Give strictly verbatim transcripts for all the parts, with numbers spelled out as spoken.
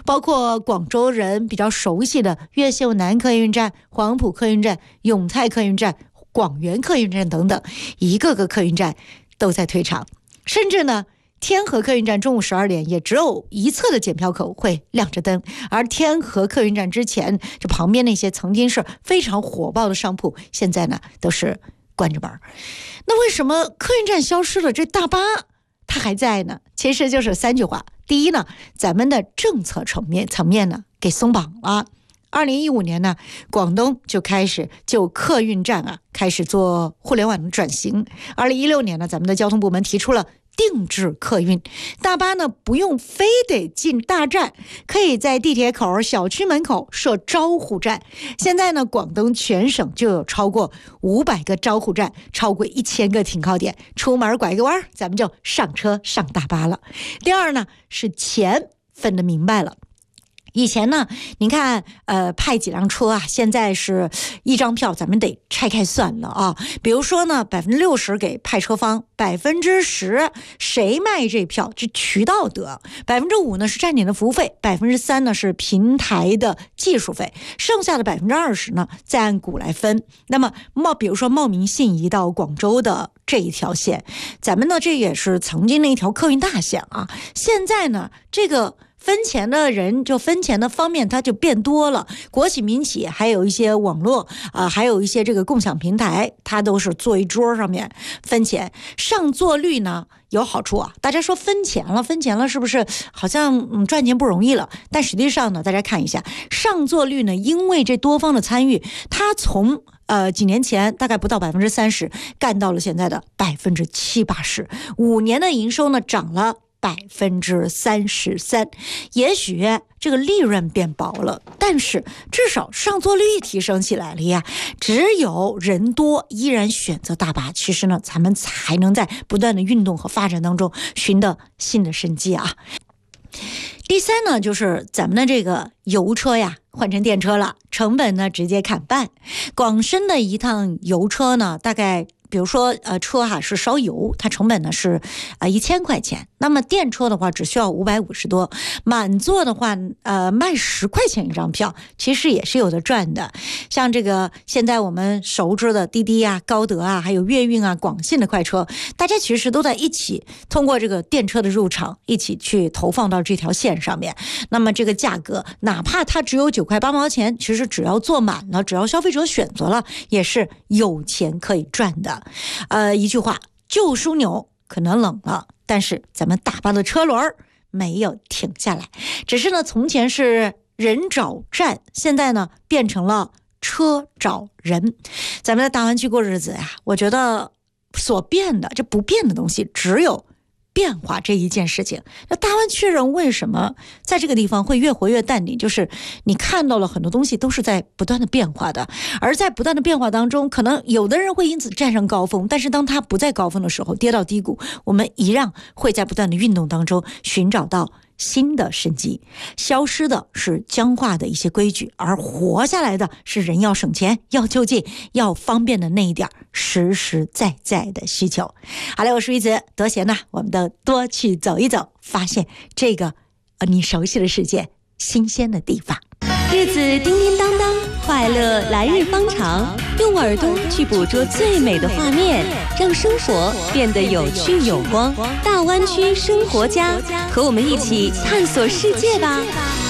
包括广州人比较熟悉的越秀南客运站、黄埔客运站、永泰客运站、广元客运站等等，一个个客运站都在退场。甚至呢，天河客运站中午十二点也只有一侧的检票口会亮着灯，而天河客运站之前这旁边那些曾经是非常火爆的商铺，现在呢都是关着门。那为什么客运站消失了，这大巴它还在呢？其实就是三句话。第一呢，咱们的政策层面层面呢给松绑了。二零一五年呢，广东就开始就客运站啊开始做互联网的转型。二零一六年呢，咱们的交通部门提出了定制客运，大巴呢不用非得进大站，可以在地铁口、小区门口设招呼站。现在呢，广东全省就有超过五百个招呼站，超过一千个停靠点，出门拐个弯，咱们就上车上大巴了。第二呢，是钱分得明白了。以前呢，您看，呃，派几辆车啊，现在是一张票，咱们得拆开算了啊。比如说呢，百分之六十给派车方，百分之十谁卖这票，这渠道得，百分之五呢是站点的服务费，百分之三呢是平台的技术费，剩下的百分之二十呢再按股来分。那么茂，比如说茂名信宜到广州的这一条线，咱们呢这也是曾经的一条客运大线啊，现在呢这个分钱的人就分钱的方面它就变多了，国企民企还有一些网络啊、呃，还有一些这个共享平台，它都是坐一桌上面分钱。上座率呢有好处啊，大家说分钱了分钱了是不是好像嗯赚钱不容易了？但实际上呢，大家看一下上座率呢，因为这多方的参与，它从呃几年前大概不到百分之三十，干到了现在的百分之七八十，五年的营收呢涨了百分之三十三，也许这个利润变薄了，但是至少上座率提升起来了呀。只有人多依然选择大巴，其实呢，咱们才能在不断的运动和发展当中寻得新的生机啊。第三呢，就是咱们的这个油车呀换成电车了，成本呢直接砍半。广深的一趟油车呢，大概比如说呃车哈是烧油，它成本呢是呃一千块钱，那么电车的话只需要五百五十多，满座的话呃卖十块钱一张票，其实也是有的赚的。像这个现在我们熟知的滴滴啊、高德啊，还有粤运啊、广信的快车，大家其实都在一起通过这个电车的入场，一起去投放到这条线上面。那么这个价格哪怕它只有九块八毛钱，其实只要坐满了，只要消费者选择了，也是有钱可以赚的。呃，一句话，旧枢纽可能冷了，但是咱们大巴的车轮没有停下来，只是呢，从前是人找站，现在呢变成了车找人。咱们在大湾区过日子呀，我觉得所变的，这不变的东西只有变化这一件事情。那大湾区人为什么在这个地方会越活越淡定？就是你看到了很多东西都是在不断的变化的，而在不断的变化当中，可能有的人会因此站上高峰，但是当他不在高峰的时候，跌到低谷，我们一样会在不断的运动当中寻找到新的生机。消失的是僵化的一些规矩，而活下来的是人要省钱、要就近、要方便的那一点实实在在的需求。好了，我是玉子，多闲呢，我们都多去走一走，发现这个呃你熟悉的世界，新鲜的地方。 日子叮叮当当，快乐来日方长。用耳朵去捕捉最美的画面，让生活变得有趣有光。大湾区生活家，和我们一起探索世界吧。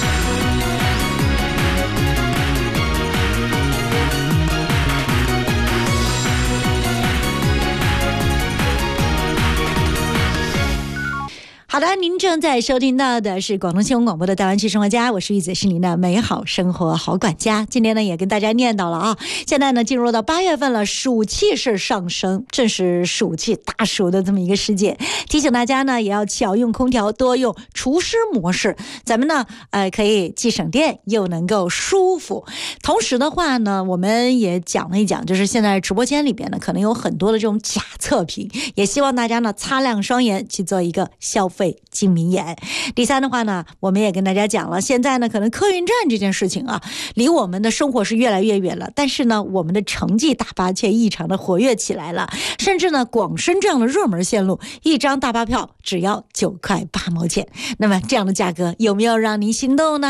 好的，您正在收听到的是广东新闻广播的大湾区生活家，我是玉子，是您的美好生活好管家。今天呢也跟大家念叨了啊，现在呢进入到八月份了，暑气是上升，正是暑气大暑的这么一个时节，提醒大家呢也要巧用空调，多用除湿模式，咱们呢呃可以既省电又能够舒服。同时的话呢，我们也讲了一讲，就是现在直播间里边呢可能有很多的这种假测评，也希望大家呢擦亮双眼去做一个消费精明眼。第三的话呢，我们也跟大家讲了，现在呢可能客运站这件事情啊离我们的生活是越来越远了，但是呢我们的城际大巴却异常的活跃起来了，甚至呢广深这样的热门线路，一张大巴票只要九块八毛钱，那么这样的价格有没有让您心动呢？